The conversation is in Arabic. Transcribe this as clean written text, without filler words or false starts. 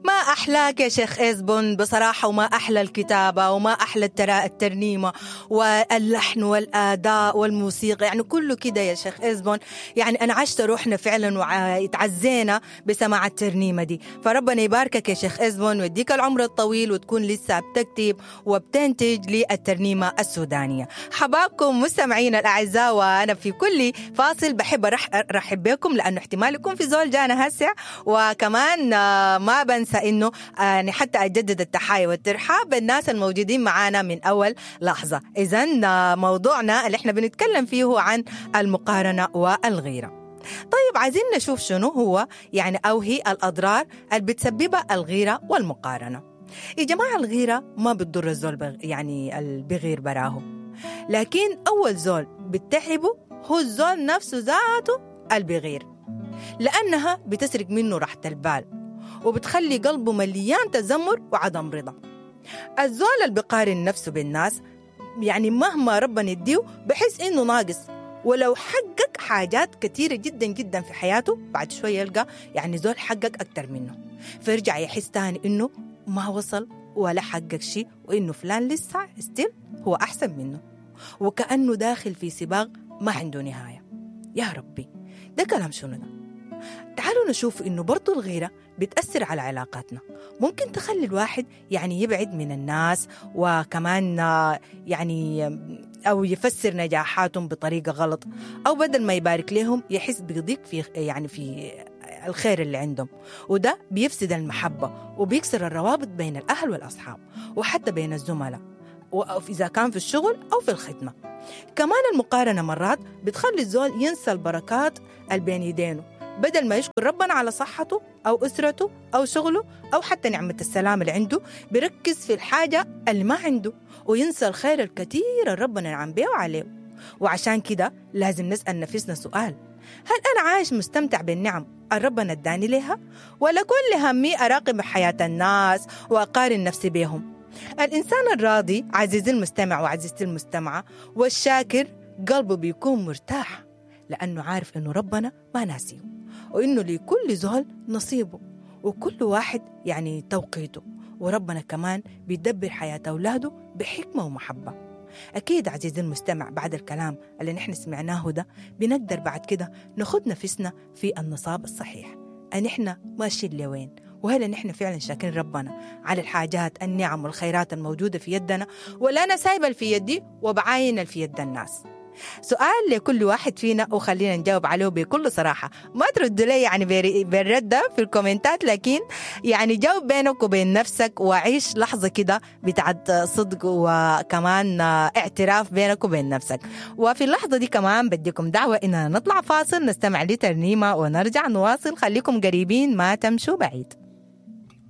ما أحلاك يا شيخ إزبون بصراحة، وما أحلى الكتابة، وما أحلى الترنيمة واللحن والأداء والموسيقى، يعني كله كده يا شيخ إزبون. يعني أنا عشت روحنا فعلا وتعزينا بسماع الترنيمة دي. فربنا يباركك يا شيخ إزبون ويديك العمر الطويل وتكون لسه بتكتب وبتنتج للترنيمة السودانية. حبابكم مستمعين الأعزاء، وأنا في كل فاصل بحب أرحب بكم لأنه احتمال يكون في زول جانا هسه، وكمان ما بنسى إنه حتى أجدد التحايا والترحاب بالناس الموجودين معانا من أول لحظة. إذن موضوعنا اللي احنا بنتكلم فيه عن المقارنة والغيرة. طيب عايزين نشوف شنو هو يعني أو هي الأضرار اللي بتسببها الغيرة والمقارنة. يا جماعة الغيرة ما بتضر الزول يعني البغير براه، لكن أول زول بتتعبه هو الزول نفسه ذاته البغير، لأنها بتسرق منه راحة البال وبتخلي قلبه مليان تذمر وعدم رضا. الزول اللي بيقارن نفسه بالناس يعني مهما ربنا يديه بحس إنه ناقص، ولو حقق حاجات كثيرة جدا جدا في حياته بعد شوية يلقى يعني زول حقق أكتر منه، فيرجع يحس تاني إنه ما وصل ولا حقق شيء، وإنه فلان لسه ستيل هو أحسن منه، وكأنه داخل في سباق ما عنده نهاية. يا ربي ده كلام شنو ده؟ تعالوا نشوف إنه برضو الغيرة بتأثر على علاقاتنا، ممكن تخلي الواحد يعني يبعد من الناس، وكمان يعني أو يفسر نجاحاتهم بطريقة غلط، أو بدل ما يبارك لهم يحس بضيق في يعني في الخير اللي عندهم، وده بيفسد المحبة وبيكسر الروابط بين الأهل والأصحاب وحتى بين الزملاء، وإذا كان في الشغل أو في الخدمة. كمان المقارنة مرات بتخلي الزول ينسى البركات اللي بين يدينه، بدل ما يشكر ربنا على صحته أو أسرته أو شغله أو حتى نعمة السلام اللي عنده، بيركز في الحاجة اللي ما عنده وينسى الخير الكثير اللي ربنا نعم بيه وعليه. وعشان كده لازم نسأل نفسنا سؤال: هل أنا عايش مستمتع بالنعم ربنا اداني لها، ولا كل همي أراقب حياة الناس وأقارن نفسي بيهم؟ الإنسان الراضي عزيزي المستمع وعزيزتي المستمعة والشاكر قلبه بيكون مرتاح، لأنه عارف إنه ربنا ما ناسيه، وإنه لكل زول نصيبه، وكل واحد يعني توقيته، وربنا كمان بيدبر حياة أولاده بحكمة ومحبة. أكيد عزيزي المستمع بعد الكلام اللي نحن سمعناه ده بنقدر بعد كده نخد نفسنا في النصاب الصحيح، أن إحنا ماشيين لوين، وهل نحن فعلا شاكرين ربنا على الحاجات النعم والخيرات الموجودة في يدنا، ولا أنا سايبة في يدي وبعاين في يد الناس؟ سؤال لكل واحد فينا وخلينا نجاوب عليه بكل صراحة. ما ترد لي يعني بالردة في الكومنتات، لكن يعني جاوب بينك وبين نفسك وعيش لحظة كده بتاعت صدق وكمان اعتراف بينك وبين نفسك. وفي اللحظة دي كمان بديكم دعوة إننا نطلع فاصل نستمع لترنيمة ونرجع نواصل. خليكم قريبين ما تمشوا بعيد.